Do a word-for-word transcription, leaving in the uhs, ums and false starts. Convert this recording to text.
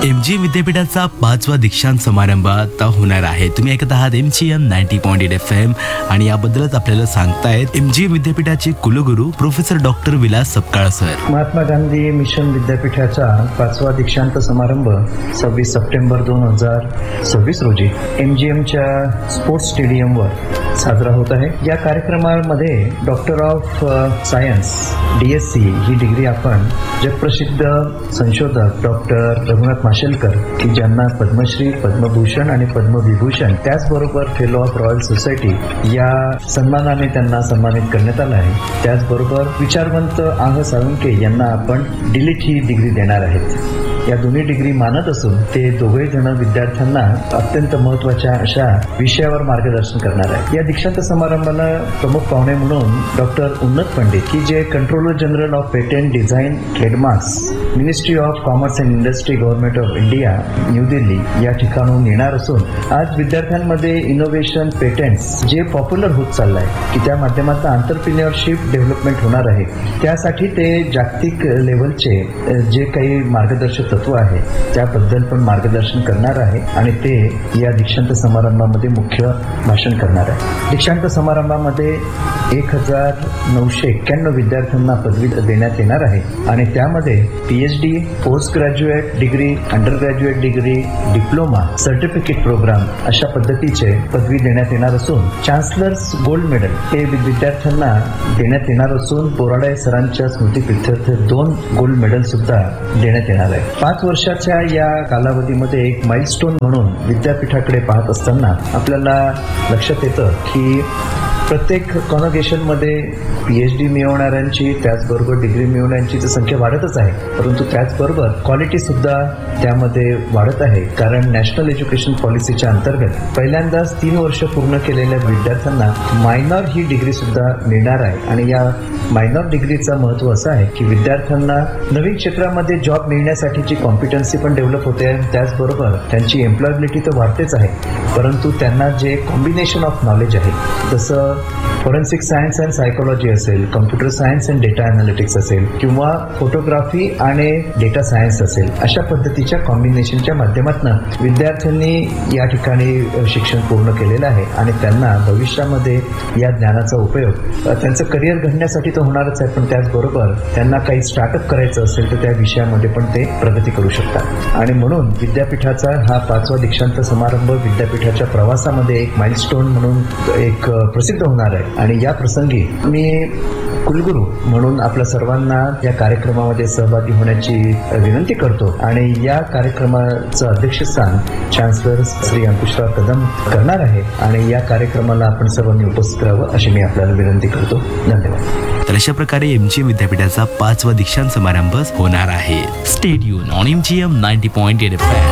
MG विद्यापीठाचा पाचवा दीक्षांत समारंभ आता होणार आहे. तुम्ही ऐकत आहात MG M ninety point eight F M आणि याबद्दलच आपल्याला सांगतायत एमजी विद्यापीठाचे कुलगुरू professor doctor Vilas Sapkal sir. Mahatma Gandhi mission विद्यापीठाचा पाचवा दीक्षांत समारंभ सव्वीस सप्टेंबर दोन हजार सव्वीस रोजी एमजीएमच्या स्पोर्ट्स स्टेडियमवर साजरा होत आहे. या कार्यक्रमामध्ये doctor of science D S C he degree आपण जगप्रसिद्ध संशोधक डॉक्टर रघुनाथ माशेलकर की ज्यांना पद्मश्री, पद्मभूषण आणि पद्मविभूषण त्याचबरोबर फेलो ऑफ रॉयल सोसायटी या सन्मानाने त्यांना सन्मानित करण्यात आलं आहे. त्याचबरोबर विचारवंत आह साळुंके यांना आपण डिलीट ही डिग्री देणार आहेत. या दोन्ही डिग्री मानत असून ते दोघे जण विद्यार्थ्यांना अत्यंत महत्वाच्या अशा विषयावर मार्गदर्शन करणार आहे. या दीक्षांत समारंभाला प्रमुख पाहुणे म्हणून डॉक्टर उन्नत पंडित की जे controller general of patent design trademarks ministry of commerce and industry government of India new Delhi या ठिकाणून येणार असून आज विद्यार्थ्यांमध्ये इनोव्हेशन पेटंट्स जे पॉप्युलर होत चाललंय की त्या माध्यमातून आंतरप्रिन्युअरशिप डेव्हलपमेंट होणार आहे. त्यासाठी ते जागतिक लेव्हलचे जे काही मार्गदर्शक तत्व आहे त्याबद्दल पण मार्गदर्शन करणार आहे आणि ते या दीक्षांत समारंभामध्ये मुख्य भाषण करणार आहे. दीक्षांत समारंभामध्ये एक हजार नऊशे एक्क्याण्णव विद्यार्थ्यांना पदवी देण्यात येणार आहे आणि त्यामध्ये PhD, post graduate degree, under graduate degree, diploma, certificate programme अशा पद्धतीचे पदवी देण्यात येणार असून चान्सलर्स गोल्ड मेडल हे विद्यार्थ्यांना देण्यात येणार असून बोराडे सरांच्या स्मृतीप्रित्यर्थ दोन गोल्ड मेडल सुद्धा देण्यात येणार आहे. पाच वर्षाच्या या कालावधीमध्ये एक माइलस्टोन म्हणून विद्यापीठाकडे पाहत असताना आपल्याला लक्षात येतं की प्रत्येक कॉन्व्होकेशनमध्ये पीएचडी मिळवणाऱ्यांची त्याचबरोबर डिग्री मिळवण्याची संख्या वाढतच आहे, परंतु त्याचबरोबर क्वालिटी सुद्धा त्यामध्ये वाढत आहे. कारण नॅशनल एज्युकेशन पॉलिसीच्या अंतर्गत पहिल्यांदाच तीन वर्ष पूर्ण केलेल्या विद्यार्थ्यांना मायनॉर ही डिग्री सुद्धा मिळणार आहे आणि या मायनॉर डिग्रीचं महत्व असं आहे की विद्यार्थ्यांना नवीन क्षेत्रामध्ये जॉब मिळण्यासाठीची कॉम्पिटन्सी पण डेव्हलप होते आणि त्याचबरोबर त्यांची एम्प्लॉयबिलिटी तर वाढतेच आहे, परंतु त्यांना जे कॉम्बिनेशन ऑफ नॉलेज आहे जसं फॉरेन्सिक सायन्स अँड सायकोलॉजी असेल, computer science and data analytics असेल किंवा फोटोग्राफी आणि डेटा सायन्स असेल, अशा पद्धतीच्या कॉम्बिनेशनच्या माध्यमातून विद्यार्थ्यांनी या ठिकाणी शिक्षण पूर्ण केलेलं आहे आणि त्यांना भविष्यामध्ये या ज्ञानाचा उपयोग त्यांचं करिअर घडण्यासाठी तर होणारच आहे, पण त्याचबरोबर त्यांना काही स्टार्टअप करायचं असेल तर त्या विषयामध्ये पण ते प्रगती करू शकतात. आणि म्हणून विद्यापीठाचा हा पाचवा दीक्षांत समारंभ विद्यापीठाच्या प्रवासामध्ये एक माइलस्टोन म्हणून एक प्रसिद्ध होणार आहे आणि या प्रसंगी मी कुलगुरू म्हणून आपल्या सर्वांना या कार्यक्रमामध्ये सहभागी होण्याची विनंती करतो आणि या कार्यक्रमाचं अध्यक्षस्थान चान्सलर श्री अंकुशराव कदम करणार आहे आणि या कार्यक्रमाला आपण सर्वांनी उपस्थित राहावं अशी मी आपल्याला विनंती करतो. धन्यवाद. तर अशा प्रकारे एमजी विद्यापीठाचा पाचवा दीक्षांत समारंभ होणार आहे. Stay tune on MGM ninety point eight F M.